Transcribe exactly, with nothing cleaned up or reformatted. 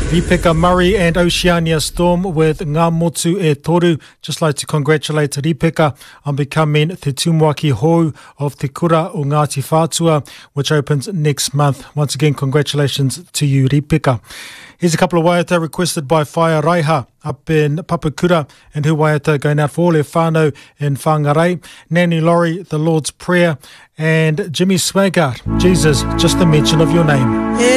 Ripeka Murray and Oceania Storm with Ngā Motu e Toru. Just like to congratulate Ripeka on becoming Te Tumuaki Hou of Te Kura o Ngāti Whātua, which opens next month. Once again, congratulations to you, Ripeka. Here's a couple of waiata requested by Whaia Raiha up in Papakura, and her waiata going out for all her whānau in Whangarei. Nanny Laurie, The Lord's Prayer, and Jimmy Swaggart, Jesus, just the mention of your name.